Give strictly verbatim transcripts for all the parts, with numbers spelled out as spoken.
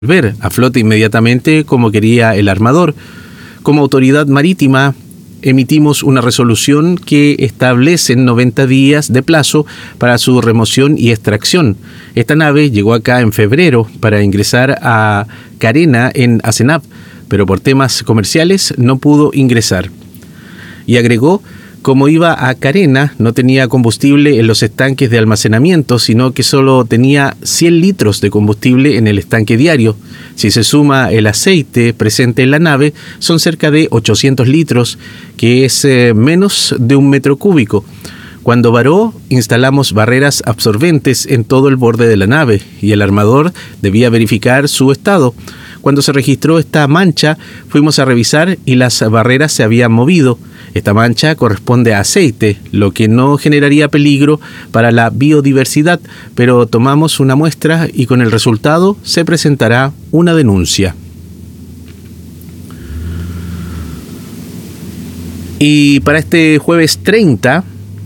volver a flote inmediatamente como quería el armador. Como autoridad marítima emitimos una resolución que establece noventa días de plazo para su remoción y extracción. Esta nave llegó acá en febrero para ingresar a Carena en Asenap, pero por temas comerciales no pudo ingresar. Y agregó, como iba a Carena, no tenía combustible en los estanques de almacenamiento, sino que solo tenía cien litros de combustible en el estanque diario. Si se suma el aceite presente en la nave, son cerca de ochocientos litros, que es eh, menos de un metro cúbico. Cuando varó, instalamos barreras absorbentes en todo el borde de la nave y el armador debía verificar su estado. Cuando se registró esta mancha, fuimos a revisar y las barreras se habían movido. Esta mancha corresponde a aceite, lo que no generaría peligro para la biodiversidad, pero tomamos una muestra y con el resultado se presentará una denuncia. Y para este jueves treinta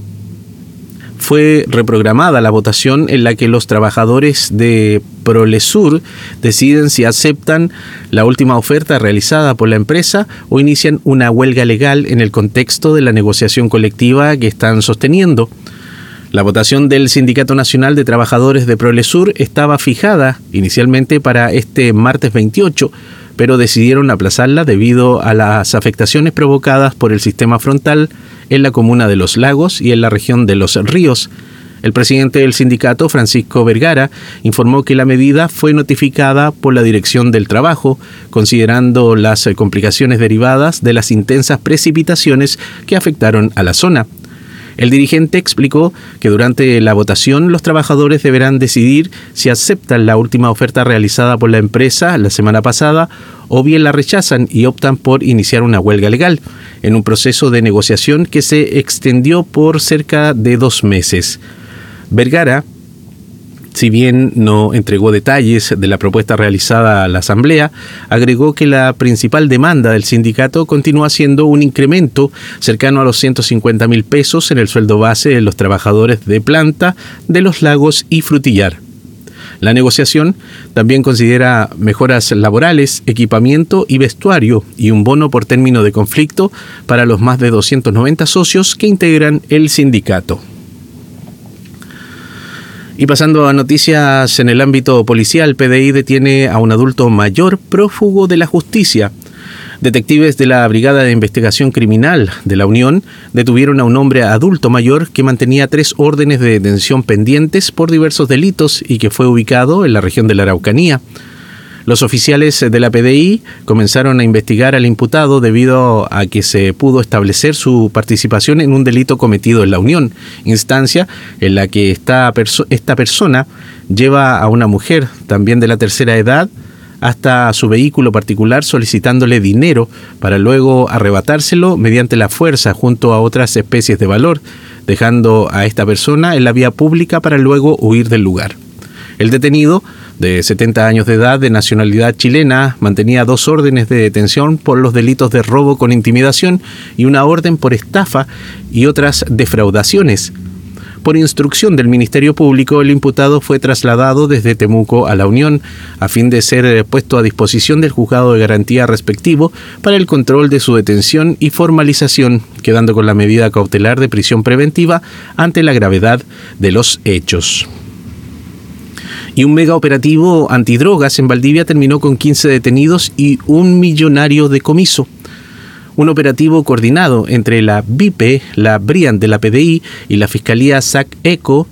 fue reprogramada la votación en la que los trabajadores de Prolesur deciden si aceptan la última oferta realizada por la empresa o inician una huelga legal en el contexto de la negociación colectiva que están sosteniendo. La votación del Sindicato Nacional de Trabajadores de Prolesur estaba fijada inicialmente para este martes veintiocho, pero decidieron aplazarla debido a las afectaciones provocadas por el sistema frontal en la comuna de Los Lagos y en la región de Los Ríos. El presidente del sindicato, Francisco Vergara, informó que la medida fue notificada por la Dirección del Trabajo, considerando las complicaciones derivadas de las intensas precipitaciones que afectaron a la zona. El dirigente explicó que durante la votación los trabajadores deberán decidir si aceptan la última oferta realizada por la empresa la semana pasada o bien la rechazan y optan por iniciar una huelga legal, en un proceso de negociación que se extendió por cerca de dos meses. Vergara, si bien no entregó detalles de la propuesta realizada a la Asamblea, agregó que la principal demanda del sindicato continúa siendo un incremento cercano a los ciento cincuenta mil pesos en el sueldo base de los trabajadores de planta de Los Lagos y Frutillar. La negociación también considera mejoras laborales, equipamiento y vestuario y un bono por término de conflicto para los más de doscientos noventa socios que integran el sindicato. Y pasando a noticias en el ámbito policial, P D I detiene a un adulto mayor prófugo de la justicia. Detectives de la Brigada de Investigación Criminal de la Unión detuvieron a un hombre adulto mayor que mantenía tres órdenes de detención pendientes por diversos delitos y que fue ubicado en la región de la Araucanía. Los oficiales de la P D I comenzaron a investigar al imputado debido a que se pudo establecer su participación en un delito cometido en la Unión, instancia en la que esta, perso- esta persona lleva a una mujer, también de la tercera edad, hasta su vehículo particular solicitándole dinero para luego arrebatárselo mediante la fuerza junto a otras especies de valor, dejando a esta persona en la vía pública para luego huir del lugar. El detenido, de setenta años de edad, de nacionalidad chilena, mantenía dos órdenes de detención por los delitos de robo con intimidación y una orden por estafa y otras defraudaciones. Por instrucción del Ministerio Público, el imputado fue trasladado desde Temuco a la Unión a fin de ser puesto a disposición del juzgado de garantía respectivo para el control de su detención y formalización, quedando con la medida cautelar de prisión preventiva ante la gravedad de los hechos. Y un mega operativo antidrogas en Valdivia terminó con quince detenidos y un millonario decomiso. Un operativo coordinado entre la B I P E, la BRIAN de la P D I y la Fiscalía SAC-ECO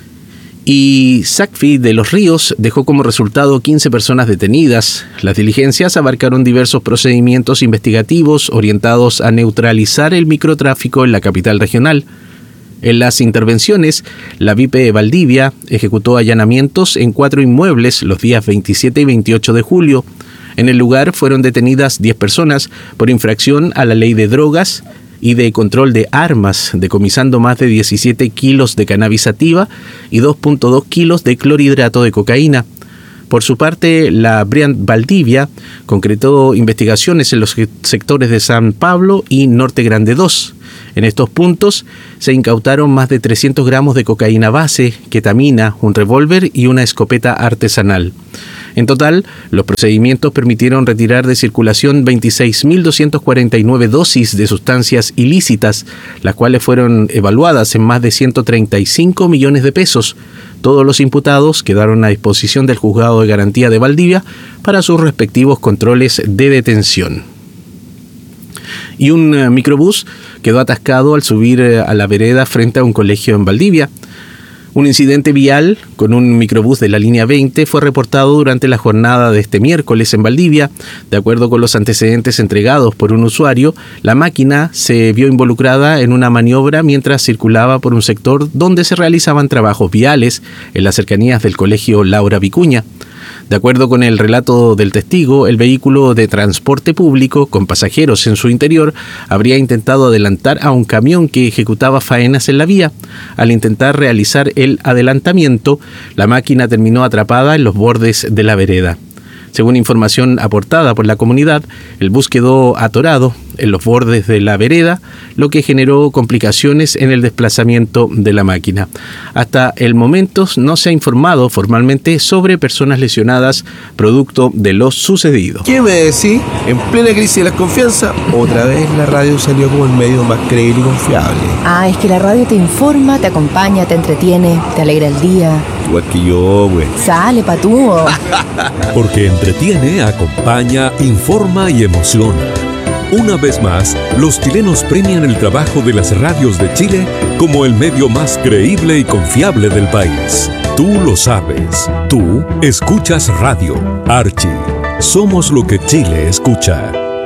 y SACFI de Los Ríos dejó como resultado quince personas detenidas. Las diligencias abarcaron diversos procedimientos investigativos orientados a neutralizar el microtráfico en la capital regional. En las intervenciones, la B I P E Valdivia ejecutó allanamientos en cuatro inmuebles los días veintisiete y veintiocho de julio. En el lugar fueron detenidas diez personas por infracción a la ley de drogas y de control de armas, decomisando más de diecisiete kilos de cannabis sativa y dos punto dos kilos de clorhidrato de cocaína. Por su parte, la BRIAN Valdivia concretó investigaciones en los sectores de San Pablo y Norte Grande dos. En estos puntos se incautaron más de trescientos gramos de cocaína base, ketamina, un revólver y una escopeta artesanal. En total, los procedimientos permitieron retirar de circulación veintiséis mil doscientas cuarenta y nueve dosis de sustancias ilícitas, las cuales fueron evaluadas en más de ciento treinta y cinco millones de pesos. Todos los imputados quedaron a disposición del Juzgado de Garantía de Valdivia para sus respectivos controles de detención. Y un uh, microbús quedó atascado al subir uh, a la vereda frente a un colegio en Valdivia. Un incidente vial con un microbús de la línea veinte fue reportado durante la jornada de este miércoles en Valdivia. De acuerdo con los antecedentes entregados por un usuario, la máquina se vio involucrada en una maniobra mientras circulaba por un sector donde se realizaban trabajos viales en las cercanías del colegio Laura Vicuña. De acuerdo con el relato del testigo, el vehículo de transporte público, con pasajeros en su interior, habría intentado adelantar a un camión que ejecutaba faenas en la vía. Al intentar realizar el adelantamiento, la máquina terminó atrapada en los bordes de la vereda. Según información aportada por la comunidad, el bus quedó atorado en los bordes de la vereda, lo que generó complicaciones en el desplazamiento de la máquina. Hasta el momento no se ha informado formalmente sobre personas lesionadas producto de lo sucedido. ¿Qué me decís? En plena crisis de la confianza, otra vez la radio salió como el medio más creíble y confiable. Ah, es que la radio te informa, te acompaña, te entretiene, te alegra el día. Igual que yo, güey. Sale, patúo. Porque entretiene, acompaña, informa y emociona. Una vez más, los chilenos premian el trabajo de las radios de Chile como el medio más creíble y confiable del país. Tú lo sabes. Tú escuchas radio. Archie. Somos lo que Chile escucha.